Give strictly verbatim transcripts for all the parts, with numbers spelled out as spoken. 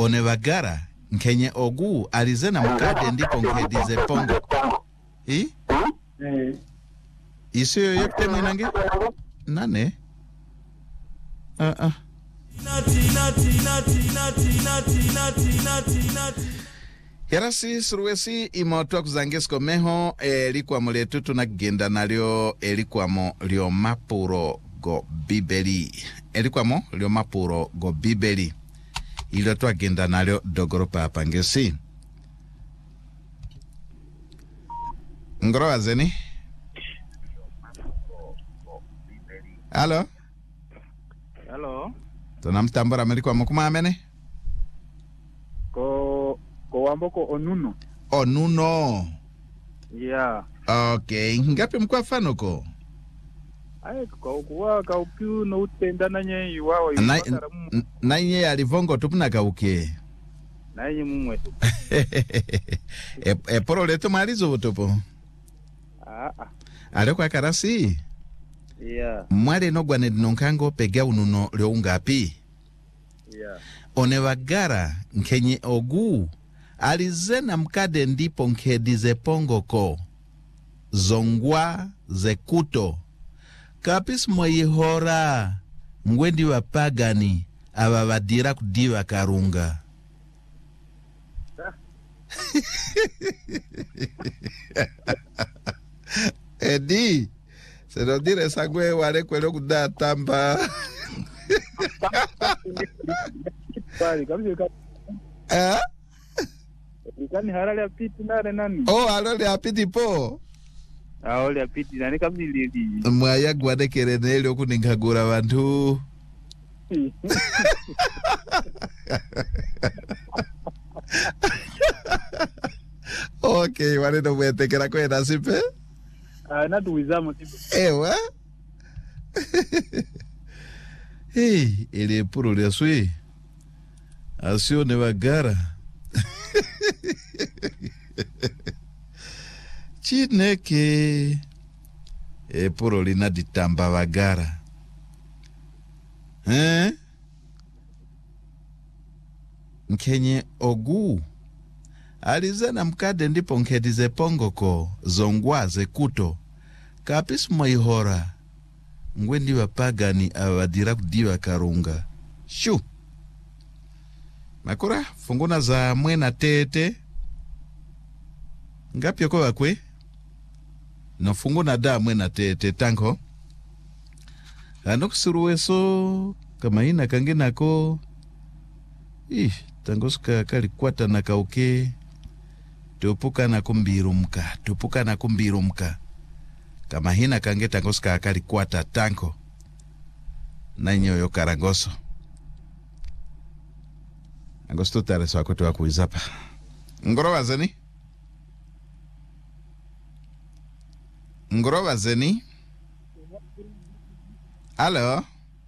onevagara nkenye ogu alizena mkade ndipo nkedize pongo. I? Eh. Isi yoyote mwenange? Nane? Ah uh, ah. Uh. Yarasi suruwesi imotua kuzangesko meho elikuwa muletu tunagenda nalyo elikuwa mo lyo mapuro go bibeli. Elikuwa mo lyo mapuro go bibeli. Ilo twagenda nalyo dogoro papa ngesi. Ngoro wazeni? Halo? Halo? Tunamtambura melikuwa mokuma amene? Ko ko wamboko onuno. Onuno. Yeah. Okay, ngapi mkwa fano ko? Ai ko kuwa ka upiu no utenda nanye iwawa na na nye alivongo tupuna kauke. Na nye mumwe. e e poro leto malizo utopo. Ah ah. Ale kwa karasi? Yeah. Mwale no gwane dinonkango pega ununo lyo ngapi? Yeah. Onevagara nkenye ogu alizena mkade ndipo nkedize pongoko zongwa zekuto kapis moyihora ngwendi wapagani ababadira kudiva karunga. Edi se no dire sangwe wale kwelo kuda tamba. Eh? Ikani harale apiti nare nani? Oh, harale apiti po. Ah, ole apiti nani kamili. Mwaya gwade kerenele okuningagura bantu. Okay, wale no mwete kera kwena sipe? Ah, na tuwizamo sipe. Ewa? Hey, ele puro le sui. Asio nevagara. Chineke. E puro lina ditamba vagara. Eh? Nkenye ogu alizena mkade ndipo nkedize pongoko zongwa zekuto kapis moihora ngwendi wapagani abadira kudiva karunga. Shu makura funguna za mwena tete ngapi yoko wakwe no funguna da mwena tete tanko anokusuruweso kama ina kangenako ih tangoska kali kwata na kauke tupuka na kumbirumka tupuka na kumbirumka kama hina kange tangoska kali kwata tanko na nyoyo karangoso angosto tare so akoto akuizapa ngoro wazeni ngoro wazeni Halo.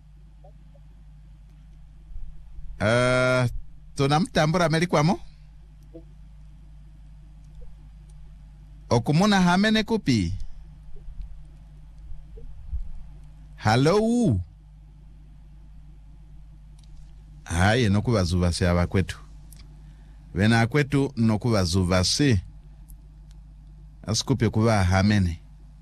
Uh, tunamtambura melikwamo? Okumuna hamene kupi? Hello. Haye nokubazuvasi abakwetu. Wena akwetu nokubazuvasi. Asikupe kuba hamene.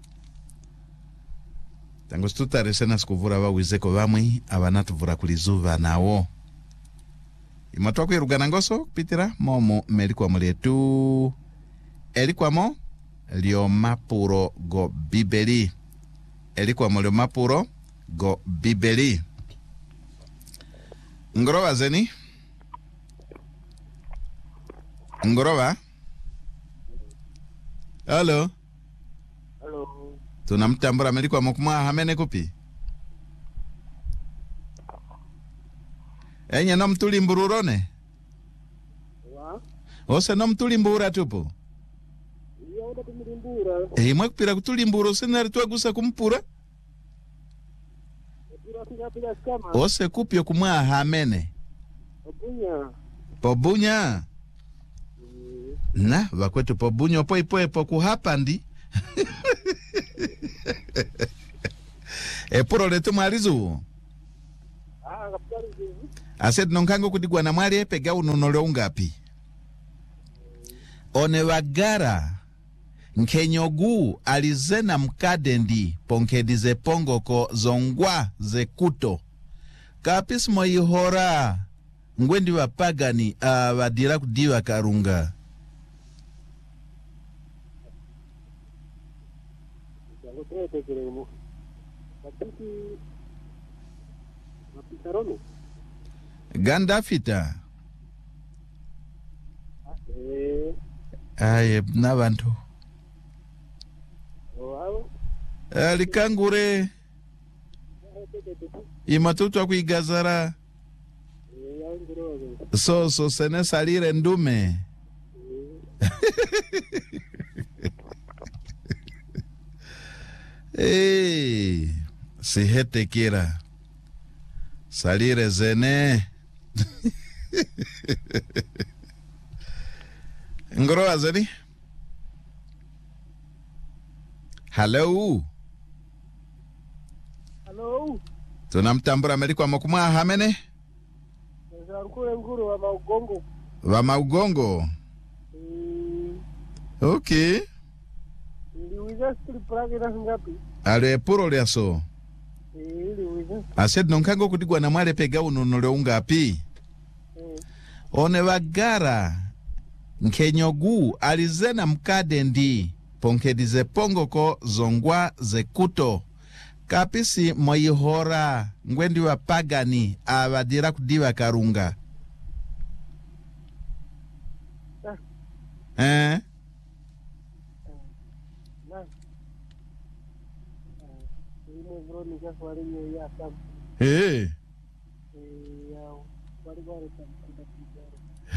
Tango stutare sena skuvura wa wizeko vamwi abanatuvura kulizuva nawo. Imotoa kuirugana ngoso kupitira momo melikuwa muletu. Elikuwa mo lio mapuro go bibeli. Elikuwa mo lio mapuro go bibeli. Ngorova zeni? Ngorova? Hello? Hello. Tunamtambura melikuwa mokuma hamene kupi? Enye no mtulimbururone? Wa? Ose no mtulimbura tupo? Iya uda tumulimbura. Eh mwa kupira kutulimbura senari tuagusa kumpura? Pira pira pira skama. Ose kupyo kumwa hamene? Obunya. Pobunya? Mm. Na vakwetu pobunya opo ipoe poku hapandi. E puro letu marizu? Ah, kapitali zizi. Aset nonkango kudigwa na mwali pega unonole ungapi. One wagara nkenyogu alizena mkadendi ponkedize pongoko zongwa ze kuto. Kapis moihora ngwendi wapagani uh, wadira kudiwa karunga. Ganda fita. Aye, nabantu. Alikangure. Imatutu wa kuigazara. So, so, sene salire ndume. Hey, sihete kira. Salire zene. Ngoro azeni? Hello. Hello. Tunamtambura Amerika mkumwa hamene? Nzarukule nguru wa maugongo. Wa maugongo? Mm. Okay. Iliwiza stili pragi na ngapi? Ale puro liaso. Iliwiza. Aset nonkango kudigwa na mwale pega unonole ungapi? Mm. One wagara nkenyogu alizena mkadendi ponkedize pongoko zongwa ze kuto. Kapisi moihora ngwendi wapagani abadira kudiwa karunga. Ah. Eh? Na. Imo bro ni kwa wali ya tam. Eh. Eh, ya wali wali tam.